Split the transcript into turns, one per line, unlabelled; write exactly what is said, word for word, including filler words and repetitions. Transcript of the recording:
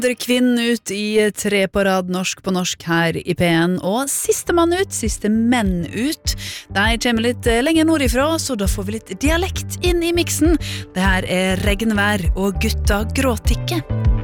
Dere kvinn ut i tre på rad norsk på norsk her i P en, og siste mann ut, siste menn ut. De kommer litt lenger nordifra, så da får vi litt dialekt inn i miksen. Det her er regnvær og gutta gråtikke.